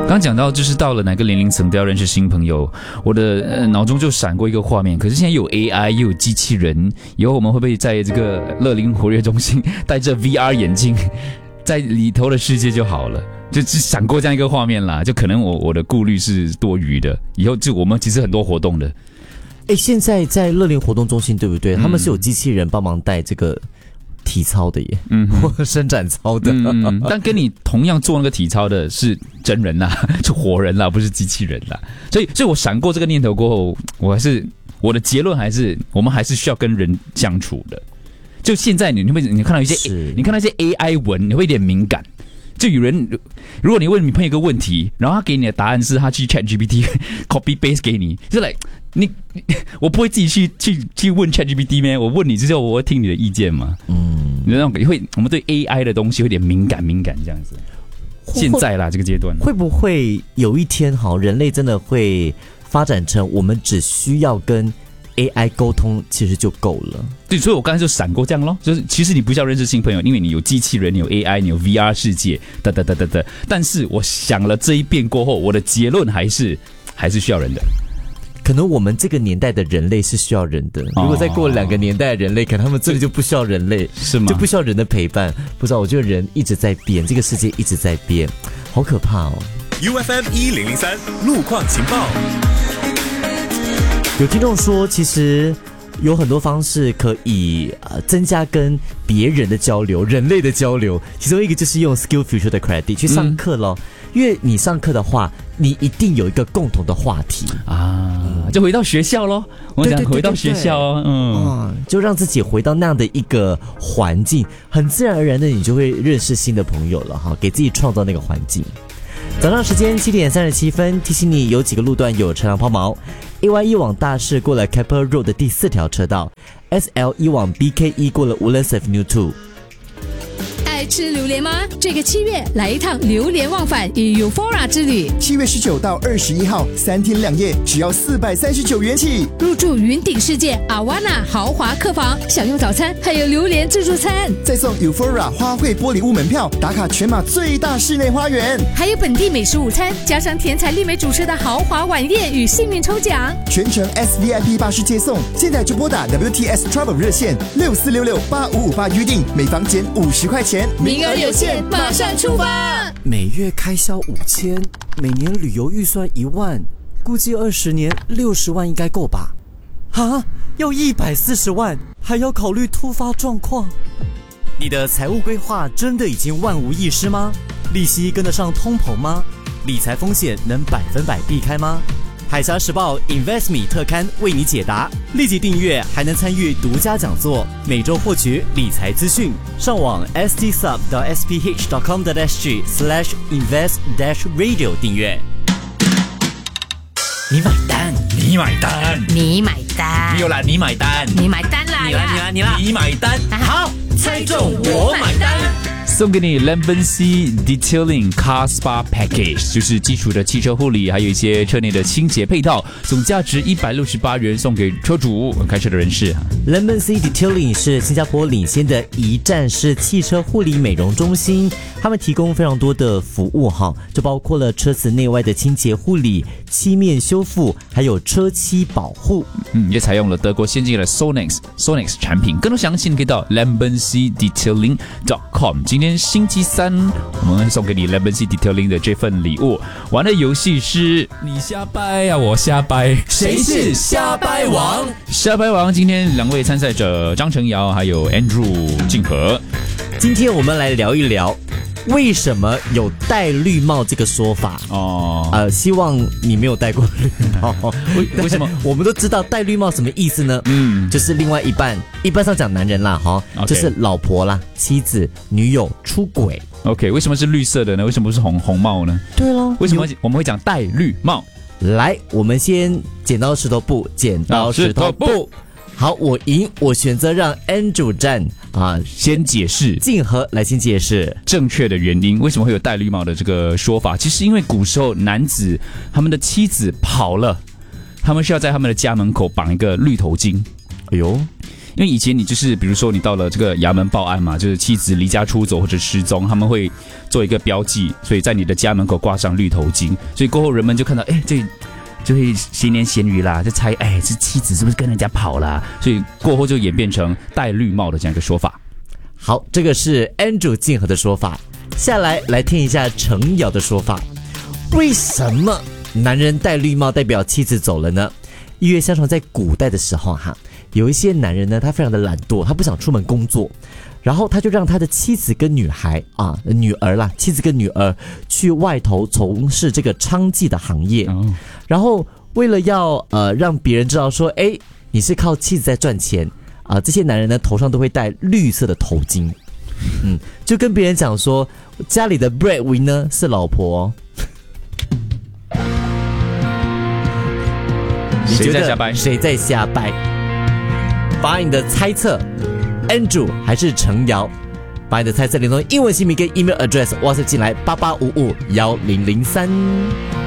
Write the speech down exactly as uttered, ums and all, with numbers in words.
刚讲到就是到了哪个年龄层都要认识新朋友，我的、呃、脑中就闪过一个画面。可是现在有 A I 又有机器人，以后我们会不会在这个乐龄活跃中心戴着 V R 眼镜，在里头的世界就好了？就只闪过这样一个画面啦。就可能我我的顾虑是多余的，以后就我们其实很多活动的。 哎，现在在乐龄活动中心对不对？嗯、他们是有机器人帮忙带这个体操的耶，嗯，或伸展操的。 嗯，但跟你同样做那个体操的是真人啦，是活人啦，不是机器人啦。所以，所以我闪过这个念头过后，我还是我的结论还是，我们还是需要跟人相处的。就现在你，你会你看到一些，你看到一些 A I 文，你会有点敏感。就有人，如果你问你朋友一个问题，然后他给你的答案是他去 ChatGPT copy paste 给你，就来、like, 你, 你我不会自己去去去问 ChatGPT 咩？我问你之后，我会听你的意见嘛。嗯，你那种会，我们对 A I 的东西有点敏感敏感这样子。现在啦，这个阶段会不会有一天哈，人类真的会发展成我们只需要跟 A I 沟通其实就够了？ 对，所以我刚才就闪过这样咯，就是其实你不需要认识新朋友，因为你有机器人，你有 A I， 你有 V R 世界，哒哒哒哒哒。但是我想了这一遍过后，我的结论还是还是需要人的。 可能我们这个年代的人类是需要人的，如果再过两个年代的人类，可能他们真的就不需要人类， 是吗？ 就不需要人的陪伴。不知道，我觉得人一直在变，这个世界一直在变，好可怕哦。 U F M 一零零三路况情报。 有听众说，其实有很多方式可以、呃、增加跟别人的交流，人类的交流。其中一个就是用 Skill Future 的 credit 去上课咯、嗯、因为你上课的话，你一定有一个共同的话题啊，嗯、就回到学校咯。我想回到学校哦，嗯、 啊，就让自己回到那样的一个环境，很自然而然的你就会认识新的朋友了哈，给自己创造那个环境。早上时间七点三十七分，提醒你有几个路段有车辆抛锚。A Y 一往大市过了 Keppel Road 的第四条车道 ，S L 一往 B K 一过了 Woodlands Avenue 二。 爱吃榴莲吗？这个七月来一趟榴莲忘返与 Euphoria 之旅。 七月十九到二十一号，三天两夜，只要四百三十九元起。 入住云顶世界阿瓦纳豪华客房，享用早餐，还有榴莲自助餐， 再送 Euphoria 花卉玻璃屋门票，打卡全马最大室内花园， 还有本地美食午餐，加上甜彩丽美主持的豪华晚宴与幸运抽奖， 全程 S V I P 巴士接送。现在就拨打 W T S Travel 热线六四六六八五五八预定，每房减五十块钱。 名额有限，马上出发！ 每月开销五千，每年旅游预算一万，估计二十年六十万应该够吧？啊，要一百四十万，还要考虑突发状况。你的财务规划真的已经万无一失吗？利息跟得上通膨吗？理财风险能百分百避开吗？海峡时报 InvestMe 特刊为你解答，立即订阅还能参与独家讲座，每周获取理财资讯。上网 s t sub dot s p h dot com dot s g slash invest dash radio 订阅。 你买单，你买单， 你买单， 没有啦，你买单， 你买单啦， 你啦，你啦，你啦，你买单， 好，猜中我买单。 送给你 Lemon-C Detailing Car Spa Package， 就是基础的汽车护理，还有一些车内的清洁配套，总价值一百六十八元，送给车主开车的人士。 Lemon-C Detailing 是新加坡领先的一站式汽车护理美容中心，他们提供非常多的服务哈，就包括了车子内外的清洁护理、漆面修复，还有车漆保护。 嗯，也采用了德国先进的 Sonex Sonex 产品。更多详细你可以到 Lemon-C Detailing dot com。今天星期三，我们会送给你 Lemon-C Detailing 的这份礼物。玩的游戏是你瞎掰啊，我瞎掰， 谁是瞎掰王？ 瞎掰王，今天两位参赛者张成尧还有 Andrew 静和。 今天我们来聊一聊为什么有戴绿帽这个说法哦？呃，希望你没有戴过绿帽。 为为什么？ 我们都知道戴绿帽什么意思呢？嗯，就是另外一半，一般上讲男人啦，哈， okay. 就是老婆啦、妻子、女友出轨。 OK， 为什么是绿色的呢？为什么不是红红帽呢？ 对咯， 为什么我们会讲戴绿帽？ 来，我们先剪刀石头布，剪刀石头布。好，我赢，我选择让 Andrew 站啊， 先解释， 静和来先解释正确的原因，为什么会有戴绿帽的这个说法？其实因为古时候男子他们的妻子跑了，他们需要在他们的家门口绑一个绿头巾。 哎呦， 因为以前你就是比如说你到了这个衙门报案嘛，就是妻子离家出走或者失踪，他们会做一个标记，所以在你的家门口挂上绿头巾，所以过后人们就看到，哎，这就会闲言闲语啦，就猜，哎，这妻子是不是跟人家跑啦？所以过后就演变成戴绿帽的这样一个说法。 好，这个是 Andrew 静和的说法。下来来听一下程瑶的说法。为什么男人戴绿帽代表妻子走了呢？因为相传在古代的时候哈，有一些男人呢，他非常的懒惰，他不想出门工作，然后他就让他的妻子跟女孩啊女儿啦，妻子跟女儿去外头从事这个娼妓的行业，哦、然后为了要呃让别人知道说，哎，你是靠妻子在赚钱啊、呃，这些男人呢头上都会戴绿色的头巾，嗯，就跟别人讲说家里的 breadwinner 是老婆、哦。你觉得谁在瞎掰？把你的猜测 Andrew 还是程瑶，把你的猜测连同英文姓名跟 email address WhatsApp 进来八八五五一零零三。